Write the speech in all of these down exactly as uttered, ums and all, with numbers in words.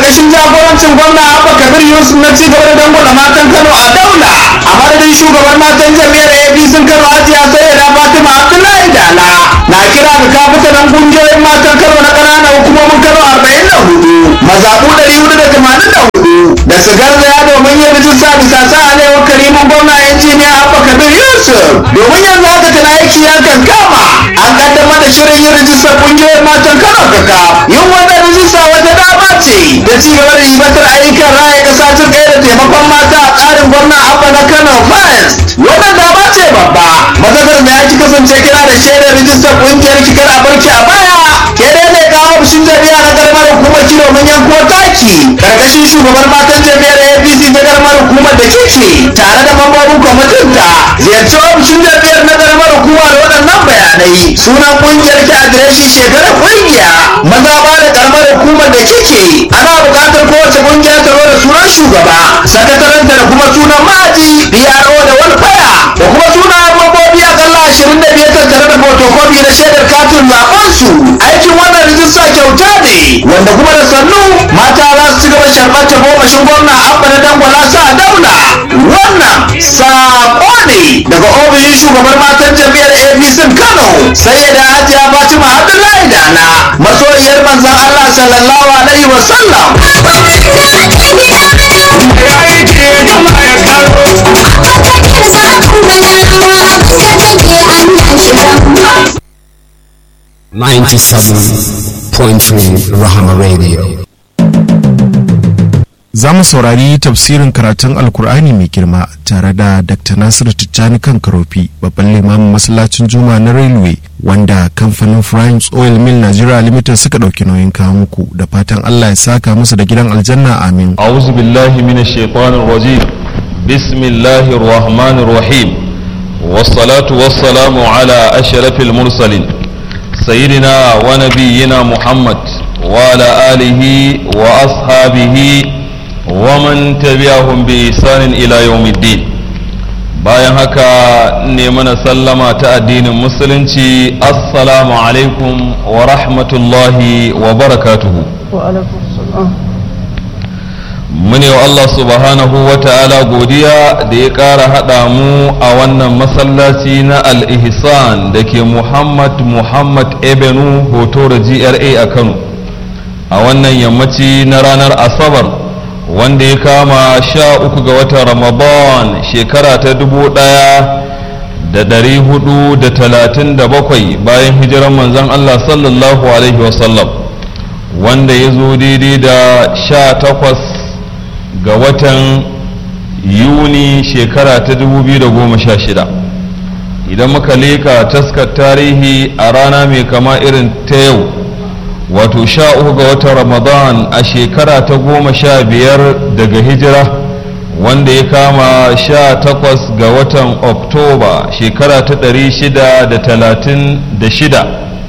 ƙarƙashin jagorancin gwamna Abba Kabir Yusuf na ci gaba da dangwala matan Kano a daula a madadin shugaban matan jami'ar A P C Kano Hajiya Sayyida Fatima Abdullahi Dala na kira ga kafitanan kungiyoyin matan Kano na ƙananan hukumomin Kano arba'in da hudu mazaɓu ɗari hudu da tamanin da hudu da su garzaya domin yin rijista bisa sa alewar karimin gwamna injiniya Abba Kabir Yusuf domin yanzu haka tana aiki ya kankama an kaddamar da shirin yin rijistar kungiyoyin matan Kano kaka yin wannan rijista wata dama ce da ci gaba da ribatar ayyukan raya ƙasa tun ɗaya da taimakon mata a tsarin gwamna Abba na Kano First wannan dama ce babba matsalar da ya ki kasance kira da shaidar rijistar kungiyar kikar a barki a baya ke dai ne kawo ofishin jami'a na karamar hukumar ki domin yanko taki karkashin shugaban matan jami'ar A P C ta karamar hukumar da kike tare da mambobin kwamitin ta ziyarci ofishin jami'ar na karamar hukuma da waɗannan bayanai sunan kungiyar ki adireshi shekarar kungiya maza ba da karamar hukumar da kike ana buƙatar kowace kungiya ta zo da sunan shugaba sakataranta da kuma sunan ma'aji P R O da walfaya da kuma sunayen mambobi akalla ashirin da biyar tattare da fotokofi na shaidar katin zaɓen su aikin wannan rijista kyauta ne wanda kuma da sannu mata za su ci gaba sharɓar ta gomashin gwamna Abba na dangwala sa a daula wannan saƙo ne daga ofishin shugaban matan jami'ar A P C Kano sai da Hajiya Fatima Abdullahi Dala masoyiyar manzon Allah sallallahu alaihi wa sallam. ninety-seven point three Rahama Radio. Za mu saurari tafsirin karatun Alkur'ani mai girma tare da Dakta Nasiru Tijjani kan Karofi, babban limamin masallacin Juma na Railway, wanda kamfanin Primes Oil Mill Nigeria Limited suka ɗauki nauyin kawo muku, da fatan Allah ya saka musu da gidan aljanna, amin. A'udhu billahi minash shaitanir rajim. Bismillahir rahmanir rahim. Wassalatu wassalamu ala ashrafil mursalin. Sayyidina wa nabiyyina Muhammad wa ala alihi wa ashabihi wa man tabi'ahum bi ihsanin ila yawmiddin. Bayan haka ne mana sallama ta addinin musulunci, assalamu alaikum wa rahmatullahi wa barakatuhu. Wa alaikum salam. Mune wa Allah subhanahu wa ta'ala godiya da ya ƙara haɗa mu a wannan masallaci na al-ihsan da ke Muhammad Muhammad Ebenu Hotoro G R A a Kano a wannan yammaci na ranar Asabar wanda ya kama sha uku ga watan Ramadan shekara ta dubu ɗaya da ɗari hudu da talatin da bakwai bayan hijiran manzon Allah sallallahu alaihi wasallam, wanda ya zo daidai da sha takwas ga watan Yuni shekara ta dubu biyu da goma sha shida. Idan muka leka taskar tarihi a rana mai kama irin ta yau, wato sha uku ga watan Ramadan a shekara ta goma sha biyar daga hijira, wanda ya kama sha takwas ga watan Oktoba shekara ta ɗari shida da talatin da shida,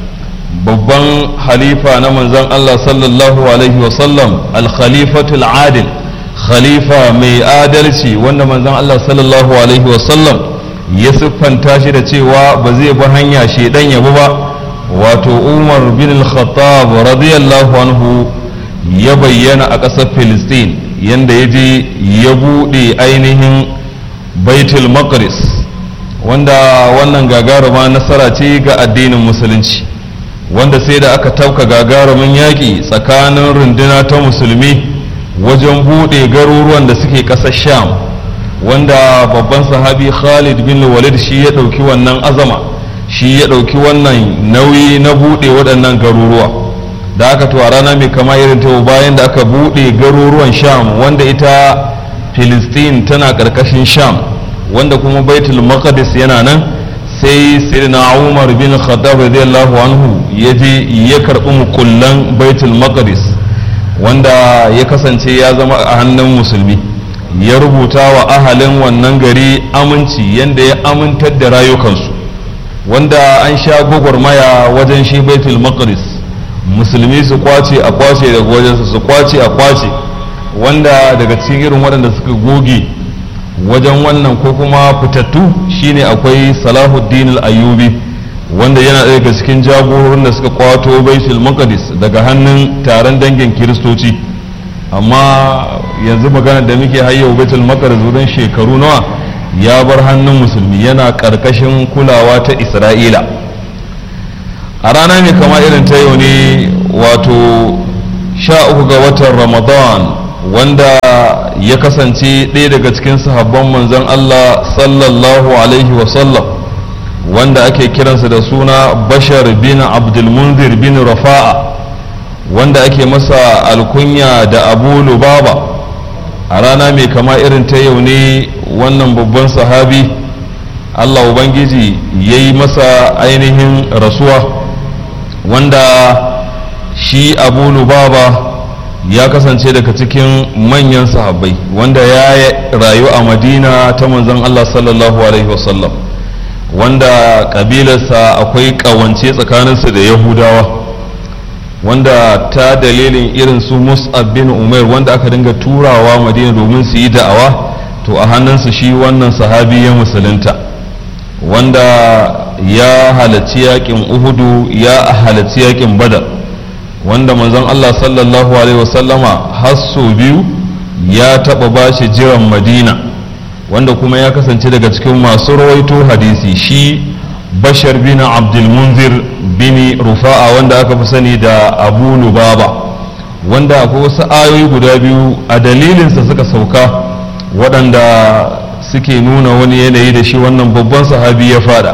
babban halifa na manzon Allah sallallahu alaihi wasallam, al-khalifatul adil, khalifa mai adalci wanda manzon Allah sallallahu alaihi wasallam ya siffanta shi da cewa ba zai bi hanya shedan yabi ba, wato Umar bin al-Khattab radiyallahu anhu ya bayyana a ƙasar Filistin yanda ya je ya buɗe ainihin Baitul Maqdis, wanda wannan gagaruma nasara ce ga addinin musulunci, wanda sai da aka tauka gagarumin yaƙi tsakanin runduna ta musulmi wajen buɗe garuruwan da suke ƙasar Sham, wanda babban sahabi Khalid bin Walid shi ya ɗauki wannan azama, shi ya ɗauki wannan nauyi na buɗe waɗannan garuruwa. Da aka to a rana mai kama irin ta bayan da aka buɗe garuruwan Sham, wanda ita Filistin tana ƙarƙashin Sham, wanda kuma Baitul Maqdis yana nan, sai Sayyidina Umar bin Khattab radiyallahu anhu ya je ya karɓi mukullan Baitul Maqdis, wanda ya kasance ya zama a hannun musulmi, ya rubuta wa ahalin wannan gari aminci yanda ya amintar da rayukansu, wanda an sha gwagwarmaya wajen shi Baitul Maqdis, musulmi su kwace a kwace daga wajensu, su kwace a kwace, wanda daga cikin irin waɗanda suka goge wajen wannan ko kuma fitattu shine akwai Salahuddin al-Ayyubi, wanda yana ɗaya daga cikin jagororin da suka kwato Baitul Maqdis daga hannun taron dangin Kiristoci, amma yanzu magana da muke hayyau baitul maqdis wurin shekaru nawa ya bar hannun musulmi, yana ƙarƙashin kulawa ta isra'ila. A rana mai kama irin ta yau ne wato sha uku ga watan ramadan, wanda ya kasance ɗaya daga cikin sahabban manzon Allah sallallahu alaihi wasallam, wanda ake kiransa da suna bashar bin abdulmunzir bin rafa'a, wanda ake masa alkunya da abu lubaba. A rana mai kama irin ta yau ne wannan babban sahabi Allah ubangiji ya yi masa ainihin rasuwa, wanda shi abu lubaba ya kasance daga cikin manyan sahabbai, wanda ya rayu a madina ta manzon Allah sallallahu alaihi wasallam, wanda kabilarsa akwai kawance tsakaninsa da yahudawa, wanda ta dalilin irin su Mus'ab bin Umair wanda aka dinga turawa madina domin su yi da'awa, to a hannunsu shi wannan sahabi ya musulunta, wanda ya halarci yakin uhudu, ya halarci yakin badar, wanda manzon Allah sallallahu alaihi wasallama har sau biyu ya taba bashi jiran madina, wanda kuma ya kasance daga cikin masu rawaito hadisi shi bashar bin abdulmunzir bin rufa'a, wanda aka fi sani da abu lubaba, wanda akwai wasu ayoyi guda biyu a dalilinsa suka sauka waɗanda suke nuna wani yanayi da shi wannan babban sahabi ya fada.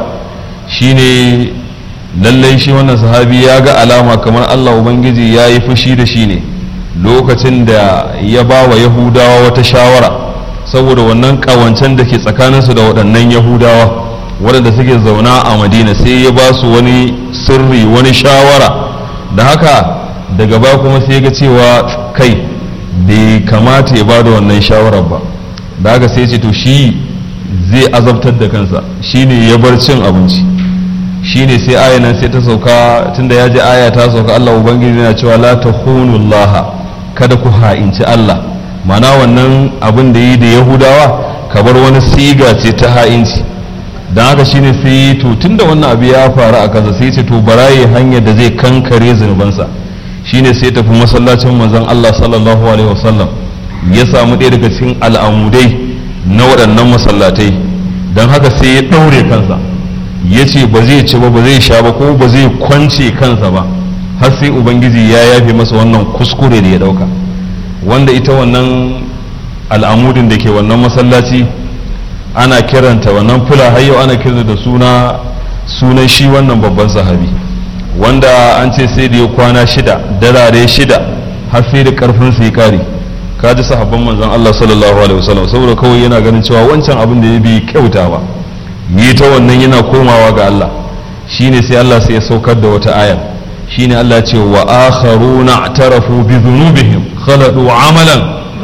Shine lallai shi wannan sahabi ya ga alama kamar Allah ubangiji ya yi fushi da shi ne lokacin da ya ba wa yahudawa wata shawara, saboda wannan ƙawancen da ke tsakaninsu da waɗannan yahudawa waɗanda suke zauna a madina, sai ya ba su wani sirri, wani shawara. Da haka daga ba kuma sai ga cewa kai bai kamata ya ba da wannan shawarar ba, da haka sai ce to shi zai azabtar da kansa, shine ya bar cin abinci. Shine sai aya nan sai ta sauka, tunda ya ji aya ta sauka, Allah ubangiji yana cewa la takhunullah, kada ku ha'inci Allah. Mana wannan abin da yi da yahudawa kabar wani siga ce ta ha'inci. don haka shine sai to tunda wannan abu ya faru a kansa sai ce to baraye hanyar da zai kankare zunubansa, shine sai tafi masallacin manzon Allah sallallahu alaihi wasallam ya samu ɗaya daga cikin al'amudai na waɗannan masallatai, don haka sai ya ɗaure kansa ya ce ba zai ci ba, ba zai sha ba, ko ba zai kwance kansa ba har sai ubangiji ya yafe masa wannan kuskure da ya ɗauka. Wanda ita wannan al'amudin da ke wannan masallaci ana kiranta wannan fula har yau ana kiranta da suna sunan shi wannan babban sahabi, wanda an ce sai da ya kwana shida darare shida har sai da karfin sai kare. Ka ji sahabban manzon Allah sallallahu alaihi wasallam, saboda kawai yana ganin cewa wancan abin da ya bi kyauta ba, yi ta wannan yana komawa ga Allah. Shine sai Allah sai ya saukar da wata aya, shine Allah ce wa akharuna atarafu bi dhunubihim khalaqu amalan,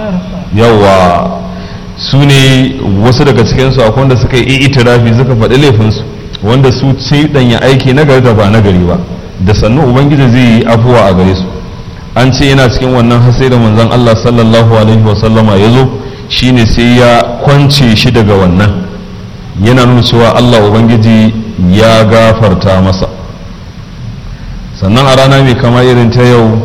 yawa su ne wasu daga cikinsu akwai wanda suka yi itirafi suka faɗi laifinsu, wanda su ce ɗanya aiki na gari da ba na gari ba, da sannu ubangiji zai yi afuwa a gare su. An ce yana cikin wannan hasai da manzon Allah sallallahu alaihi wa sallama ya zo, shine sai ya kwance shi daga wannan, yana nuna cewa Allah ubangiji ya gafarta masa. Sannan a rana mai kama irin ta yau,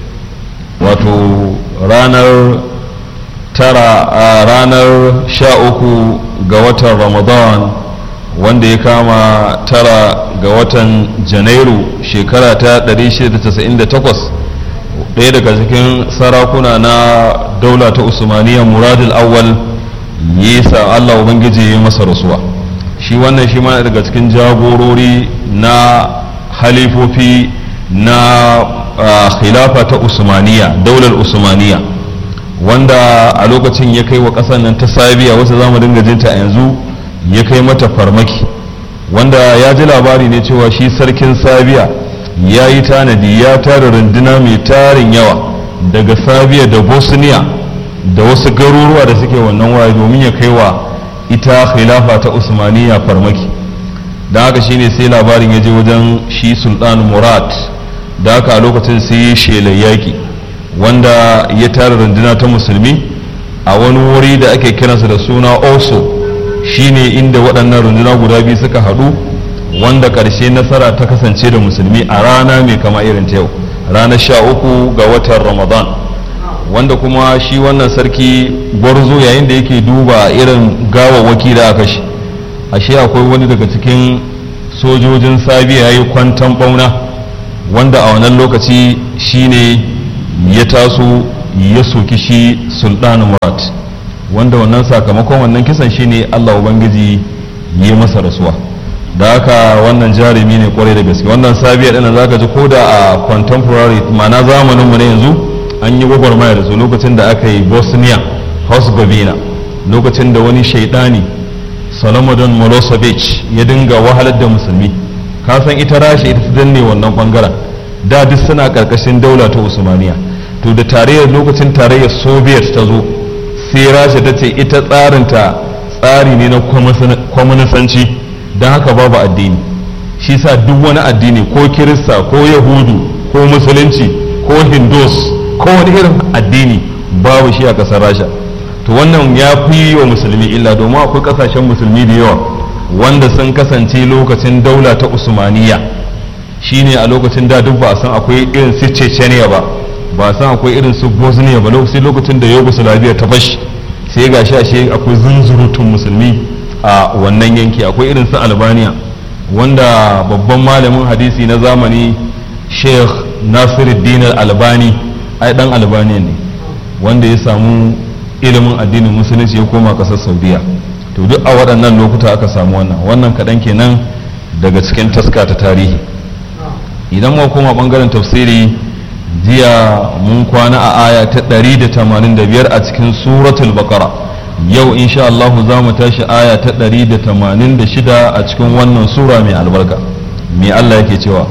wato ranar tara a ranar sha uku ga watan ramadan, wanda ya kama tara ga watan janairu shekara ta ɗari shida da casa'in da takwas, ɗaya daga cikin sarakuna na daula ta usmaniya muradul awwal yasa Allah ubangiji ya masa rasuwa. Shi wannan shi ma daga cikin jagorori na halifofi na khilafa ta usmaniya, daular usmaniya, wanda a lokacin ya kai wa ƙasar nan ta sabiya, wasu zamu dinga jinta a yanzu, ya kai mata farmaki, wanda ya ji labari ne cewa shi sarkin sabiya ya yi tanadi, ya tara runduna mai tarin yawa daga sabiya da bosniya da wasu garuruwa da suke wannan waye domin ya kai wa ita khilafa ta usmaniya farmaki. don haka shine sai labarin ya je wajen shi sultan murad, da haka a lokacin sai ya shela yaƙi, wanda ya tara runduna ta musulmi a wani wuri da ake kiransa da suna oso, shine inda waɗannan runduna guda biyu suka haɗu, wanda ƙarshe nasara ta kasance da musulmi a rana mai kama irin ta yau, ranar sha uku ga watan ramadan, wanda kuma shi wannan sarki gwarzo yayin da yake duba irin gawawwaki da aka shi ashe akwai wani daga cikin sojojin sabiya ya yi kwantan bauna wanda a wannan lokaci shine ya taso ya soki shi sultan murad wanda wannan sakamakon wannan kisan shine Allah ubangiji yi masa rasuwa da haka wannan jarumi ne kwarai da gaske wannan sabiya ɗin zaka ji ko da a contemporary ma'ana zamanin mu ne yanzu an yi gwagwarmaya da su lokacin da aka yi Bosnia Herzegovina lokacin da wani shaidani Solomon Milosevic ya dinga wahalar da musulmi ka san ita Rasha ita ta danne wannan bangaren da duk suna karkashin daula ta Usmaniya to da tarayyar lokacin tarayyar Soviet ta zo sai Rasha ta ce ita tsarinta tsari ne na kwaminisanci don haka babu addini shi sa duk wani addini ko kirista ko yahudu ko musulunci ko hindus ko wani irin addini babu shi a ƙasar Rasha to wannan ya fi wa musulmi illa domin akwai kasashen musulmi da yawa wanda sun kasance lokacin daula ta Usmaniya shine a lokacin da duk ba a san akwai irin su Chechnya ba ba a san akwai irin su Bosnia ba lokacin lokacin da Yugoslavia ta fashi sai gashi ashe akwai zunzurutun musulmi a wannan yanki akwai irin su Albania wanda babban malamin hadisi na zamani Sheikh Nasiruddin Al-Albani ai dan Albania ne wanda ya samu ilimin addinin musulunci ya koma kasar Saudiya to duk a waɗannan lokuta aka samu wannan wannan kaɗan kenan daga cikin taska ta tarihi idan mu koma ɓangaren tafsiri jiya mun kwana a aya ta ɗari da tamanin da biyar a cikin suratul baqara yau insha Allah za mu tashi aya ta ɗari da tamanin da shida a cikin wannan sura mai albarka me Allah yake cewa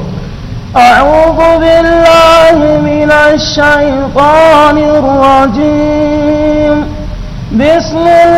أعوذ بالله من الشيطان الرجيم بسم الله